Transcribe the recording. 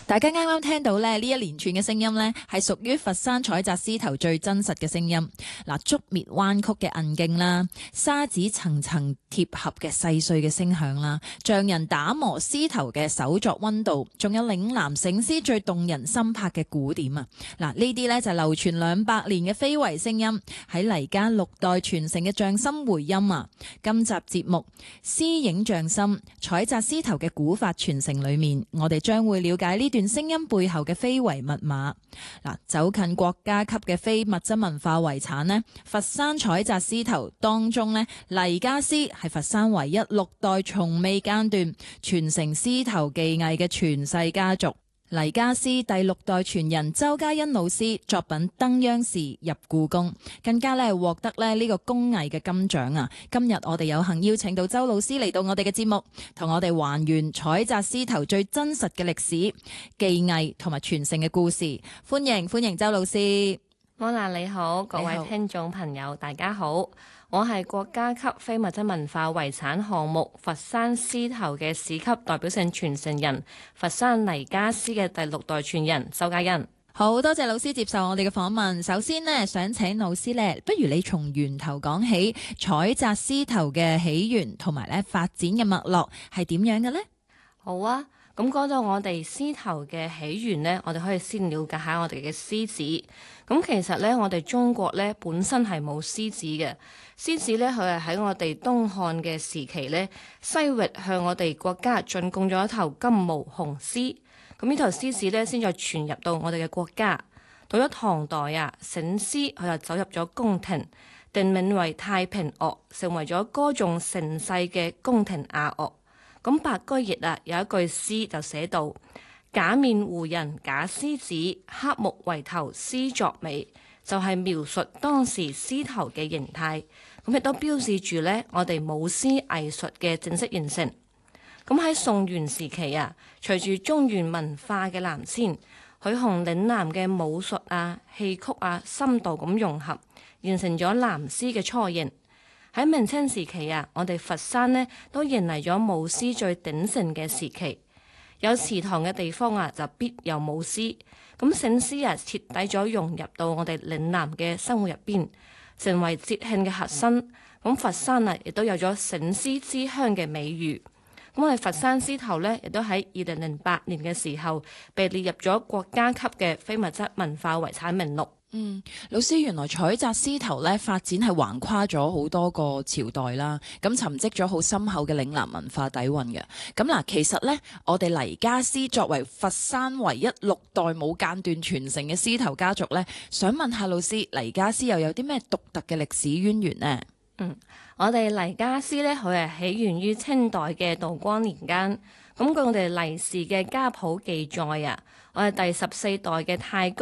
大家啱啱聽到咧呢一連串嘅聲音呢，係屬於佛山採摘獅頭最真實嘅聲音。嗱，竹篾彎曲嘅韌勁啦，沙子層層貼合嘅細碎嘅聲響啦，匠人打磨獅頭嘅手作溫度，仲有嶺南醒獅最動人心魄嘅鼓點啊！嗱，呢啲呢就流傳200年嘅非遺聲音，喺黎家6代傳承嘅匠心回音啊！今集節目獅影匠心採摘獅頭嘅古法傳承裏面，我哋將會了解呢段聲音背後嘅非遺密碼。嗱，走近國家級嘅非物質文化遺產呢，佛山採摘獅頭當中呢，黎家獅係佛山唯一6代從未間斷傳承獅頭技藝嘅傳世家族。黎家獅第6代傳人周嘉欣老師作品《登央視》入故宮，更加獲得呢個工藝嘅金獎啊！今日我哋有幸邀請到周老師嚟到我哋嘅節目，同我哋還原採摘獅頭最真實嘅歷史、技藝同埋傳承嘅故事。歡迎周老師。 摩娜你好，各位聽眾朋友大家好，我係國家級非物質文化遺產項目佛山獅頭嘅市級代表性傳承人，佛山黎家獅嘅第6代傳人周嘉欣。 好多謝老師接受我哋嘅訪問。首先呢，想請老師呢，不如你從源頭講起，採摘獅頭嘅起源同埋發展嘅脈絡係點樣嘅呢？ 好啊。咁講到我哋獅頭嘅起源呢，我哋可以先了解下我哋嘅獅子。咁其實呢，我哋中國呢本身係冇獅子嘅。獅子呢，佢係喺我哋東漢嘅時期呢，西域向我哋國家進貢咗一頭金毛雄獅。咁呢頭獅子呢，先再傳入到我哋嘅國家。到咗唐代啊，醒獅佢就走入咗宮廷，定名為太平樂，成為咗歌頌盛世嘅宮廷雅樂。咁白居易啊有一句詩就寫到：假面胡人假獅子，黑目為頭獅作美，就係描述當時獅頭嘅形態。咁亦都標示住呢我哋舞獅藝術嘅正式形成。咁喺宋元時期啊，隨住中原文化嘅南遷，佢同嶺南嘅武術啊、戲曲啊深度咁融合，形成咗南獅嘅雛形。喺明清時期啊，我哋佛山呢都迎嚟咗舞獅最鼎盛嘅時期。有祠堂嘅地方啊，就必有舞獅。咁醒獅啊，徹底咗融入到我哋嶺南嘅生活入邊，成為節慶嘅核心。咁佛山啊，亦都有咗醒獅之鄉嘅美譽。咁我哋佛山獅頭呢，亦都喺2008年嘅時候被列入咗國家級嘅非物質文化遺產名錄。 老師，原來採摘獅頭咧發展係橫跨咗好多個朝代啦，咁沉積咗好深厚嘅嶺南文化底蘊嘅。咁嗱，其實咧，我哋黎家獅作為佛山唯一6代冇間斷傳承嘅獅頭家族咧，想問下老師，黎家獅又有啲咩獨特嘅歷史淵源呢？ 我哋黎家獅咧，佢係起源於清代嘅道光年間。咁據我哋黎氏嘅家譜記載啊，我哋第14代嘅太公